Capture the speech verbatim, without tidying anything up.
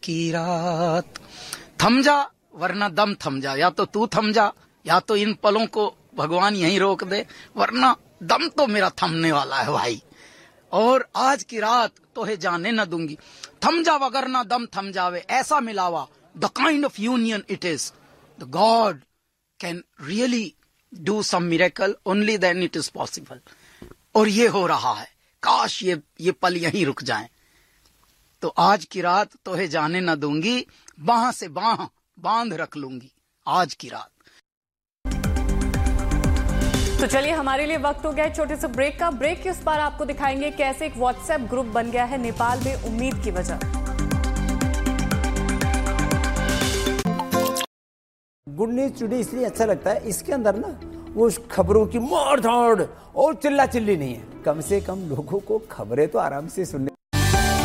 की रात, थम जा वरना दम थम जा, या तो तू थम जा या तो इन पलों को भगवान यहीं रोक दे, वरना दम तो मेरा थमने वाला है भाई। और आज की रात तोहे जाने न दूंगी, थम जा वगरना दम थम जावे, ऐसा मिलावा, the kind of union it is, the God can really do some miracle, only then it is possible. और ये हो रहा है, काश ये ये पल यहीं रुक जाएं। तो आज की रात तोहे जाने न दूंगी, बाह से बाह बांध रख लूंगी आज की रात। तो चलिए, हमारे लिए वक्त हो गया है छोटे से ब्रेक का। ब्रेक के उस पार आपको दिखाएंगे कैसे एक व्हाट्सएप ग्रुप बन गया है नेपाल में उम्मीद की वजह। गुड न्यूज टुडे इसलिए अच्छा लगता है, इसके अंदर ना वो खबरों की मार धाड़ और चिल्ला चिल्ली नहीं है, कम से कम लोगों को खबरें तो आराम से सुनने